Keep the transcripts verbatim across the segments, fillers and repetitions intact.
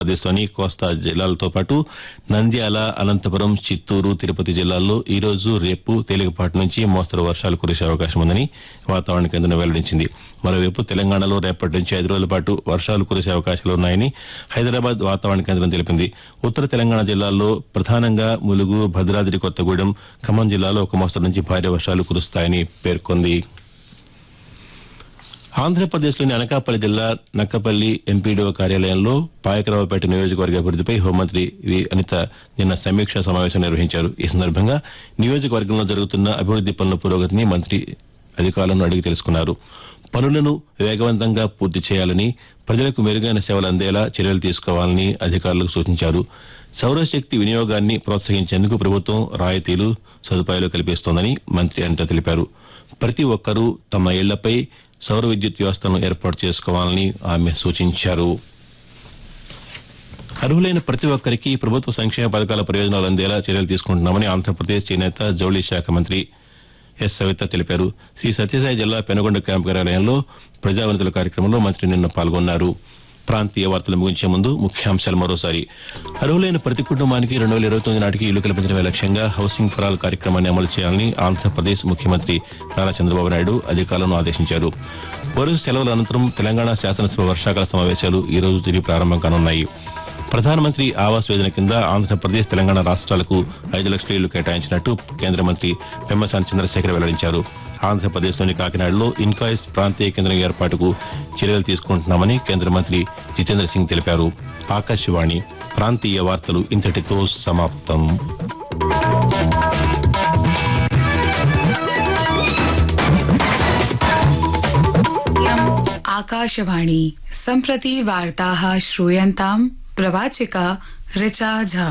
ఆంధ్రప్రదేశ్లోని కోస్తా జిల్లాలతో పాటు నంద్యాల, అనంతపురం, చిత్తూరు, తిరుపతి జిల్లాల్లో ఈ రోజు, రేపు తేలికపాటి నుంచి మోస్తరు వర్షాలు కురిసే అవకాశం ఉందని వాతావరణ కేంద్రం వెల్లడించింది. మరోవైపు తెలంగాణలో రేపటి నుంచి ఐదు రోజుల పాటు వర్షాలు కురిసే అవకాశాలున్నాయని హైదరాబాద్ వాతావరణ కేంద్రం తెలిపింది. ఉత్తర తెలంగాణ జిల్లాల్లో ప్రధానంగా ములుగు, భద్రాద్రి కొత్తగూడెం, ఖమ్మం జిల్లాలో ఒక మోస్తరు నుంచి భారీ వర్షాలు కురుస్తాయని పేర్కొంది. ఆంధ్రప్రదేశ్లోని అనకాపల్లి జిల్లా నక్కపల్లి ఎంపీడీఓ కార్యాలయంలో పాయకరావుపేట నియోజకవర్గ అభివృద్దిపై హోంమంత్రి వి అనిత నిన్న సమీక్షా సమావేశం నిర్వహించారు. ఈ సందర్భంగా నియోజకవర్గంలో జరుగుతున్న అభివృద్ది పనుల పురోగతిని మంత్రి అధికారులను అడిగి తెలుసుకున్నారు. పనులను వేగవంతంగా పూర్తి చేయాలని, ప్రజలకు మెరుగైన సేవలు అందేలా చర్యలు తీసుకోవాలని అధికారులకు సూచించారు. సౌరశక్తి వినియోగాన్ని ప్రోత్సహించేందుకు ప్రభుత్వం రాయితీలు, సదుపాయాలు కల్పిస్తోందని మంత్రి అనిత తెలిపారు. ప్రతి ఒక్కరూ తమ ఇళ్లపై సౌర విద్యుత్ వ్యవస్థను ఏర్పాటు చేసుకోవాలని ఆమె సూచించారు. అర్హులైన ప్రతి ఒక్కరికి ప్రభుత్వ సంక్షేమ పథకాల ప్రయోజనాలు అందేలా చర్యలు తీసుకుంటున్నామని ఆంధ్రప్రదేశ్ చేనేత, జౌళి శాఖ మంత్రి ఎస్ సవిత తెలిపారు. శ్రీ సత్యసాయి జిల్లా పెనుగొండ క్యాంపు కార్యాలయంలో ప్రజావినతుల కార్యక్రమంలో మంత్రి నిన్న పాల్గొన్నారు. ప్రాంతీయ వార్తలు ముగించే ముందు ముఖ్యాంశాలు మరోసారి. అర్హులైన ప్రతి కుటుంబానికి రెండు వేల ఇరవై తొమ్మిది నాటికి ఇల్లు కల్పించడమే లక్ష్యంగా హౌసింగ్ ఫర్ ఆల్ కార్యక్రమాన్ని అమలు చేయాలని ఆంధ్రప్రదేశ్ ముఖ్యమంత్రి నారా చంద్రబాబు నాయుడు అధికారులను ఆదేశించారు. వరుస సెలవుల అనంతరం తెలంగాణ శాసనసభ వర్షాకాల సమావేశాలు ఈ రోజు తిరిగి ప్రారంభం కానున్నాయి. ప్రధానమంత్రి ఆవాస్ యోజన కింద ఆంధ్రప్రదేశ్, తెలంగాణ రాష్ట్రాలకు ఐదు లక్షల ఇళ్లు కేటాయించినట్టు కేంద్ర మంత్రి పెమ్మసాని చంద్రశేఖర్ వెల్లడించారు. ఆంధ్రప్రదేశ్లోని కాకినాడలో ఇన్కాయిస్ ప్రాంతీయ కేంద్రం ఏర్పాటుకు చర్యలు తీసుకుంటున్నామని కేంద్ర మంత్రి జితేంద్ర సింగ్ తెలిపారు. ఆకాశవాణి ప్రాంతీయ వార్తలు ఇంతటితో సమాప్తం. आकाशवाणी सम्प्रति वार्ताः श्रूयन्ताम् प्रवाचिका ऋचा झा।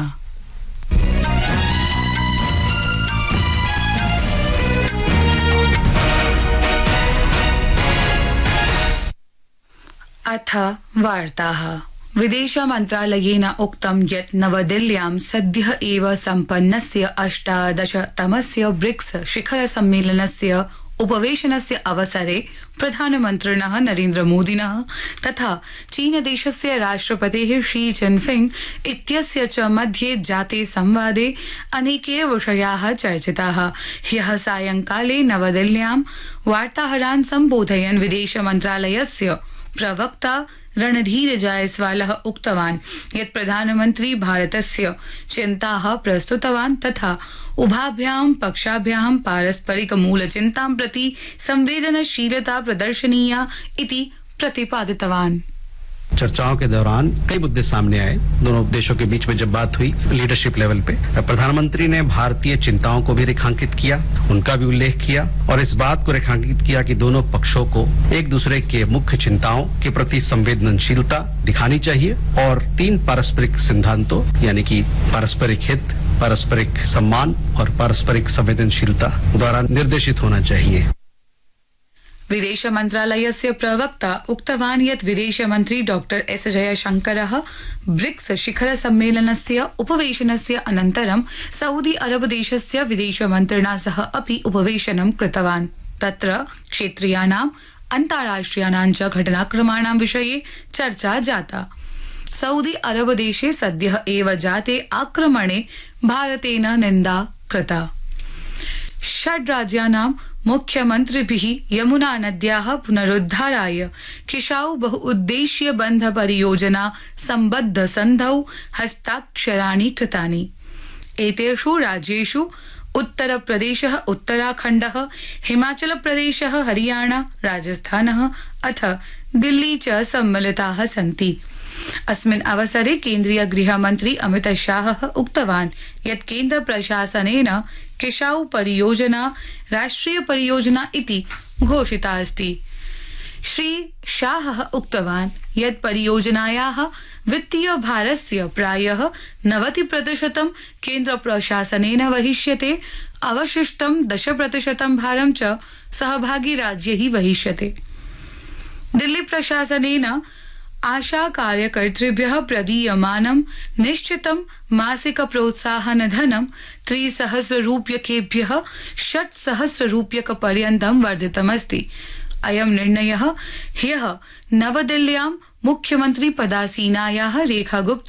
अथ वार्ताः। विदेश मन्त्रालयेन उक्तं यत् नवदिल्ल्यां सद्यः एव सम्पन्नस्य अष्टादशतमस्य ब्रिक्स शिखर सम्मेलनस्य उपवेशनस्य अवसरे प्रधानमन्त्रिणः नरेन्द्र मोदिनः तथा चीनदेशस्य राष्ट्रपतेः शी जिनफिंग इत्यस्य च मध्ये जाते संवादे अनेके विषयाः चर्चिताः। ह्यः सायंकाले नवदिल्ल्यां वार्ताहरान् सम्बोधयन् विदेश मन्त्रालयस्य प्रवक्ता रणधीर जायसवालः उक्तवान् यत् प्रधानमन्त्री भारतस्य चिन्ताः प्रस्तुतवान् तथा उभाभ्यां पक्षाभ्यां पारस्परिक मूलचिन्तां प्रति संवेदनशीलता प्रदर्शनीया इति प्रतिपादितवान्। चर्चाओं के दौरान कई मुद्दे सामने आए। दोनों देशों के बीच में जब बात हुई लीडरशिप लेवल पे, प्रधानमंत्री ने भारतीय चिंताओं को भी रेखांकित किया, उनका भी उल्लेख किया और इस बात को रेखांकित किया कि दोनों पक्षों को एक दूसरे के मुख्य चिंताओं के प्रति संवेदनशीलता दिखानी चाहिए और तीन पारस्परिक सिद्धांतों यानी कि पारस्परिक हित, पारस्परिक सम्मान और पारस्परिक संवेदनशीलता द्वारा निर्देशित होना चाहिए। विदेश मन्त्रालयस्य प्रवक्ता उक्तवान् यत् विदेश मन्त्री डॉक्टर एस जयशंकरः ब्रिक्स शिखर सम्मेलनस्य उपवेशनस्य अनन्तरं सऊदी अरब देशस्य विदेश मन्त्रिणा सह अपि उपवेशनं कृतवान्। तत्र क्षेत्रीयानाम् अन्ताराष्ट्रियाणां च घटनाक्रमाणां विषये चर्चा जाता। सऊदी अरब देशे सद्यः एव जाते आक्रमणे भारतेन निन्दा कृता। षड् राज्यानां मुख्यमन्त्रिभिः यमुना नद्याः पुनरुद्धाराय किशाउ बहुउद्देश्य बन्ध परियोजना सम्बद्ध सन्धौ हस्ताक्षराणि कृतानि। एतेषु राज्येषु उत्तर प्रदेशः, उत्तराखण्डः, हिमाचल प्रदेशः, हरियाणा, राजस्थानः अथ दिल्ली च सम्मिलिताः सन्ति। अस्मिन् अवसरे केन्द्रीय गृहमन्त्री अमित शाहः उक्तवान् यत् केन्द्र प्रशासनेन किशाउ परियोजना राष्ट्रिय परियोजना इति घोषिता अस्ति। श्री शाहः उक्तवान् यत् परियोजनायाः वित्तीय भारस्य प्रायः नवति प्रतिशतं केन्द्र प्रशासनेन वहिष्यते, अवशिष्टं दश प्रतिशतं भारं च सहभागी राज्यैः वहिष्यते। दिल्ली प्रशासनेन आशा कार्यकर्तृभ्यः प्रदीयमानं निश्चितं मासिक प्रोत्साहन धनं त्रिसहस्र रूप्यकेभ्यः षट्सहस्र रूप्यक पर्यन्तं वर्धितमस्ति। अयं निर्णयः ह्यः नवदिल्ल्यां मुख्यमन्त्री पदासीनायाः रेखा गुप्ता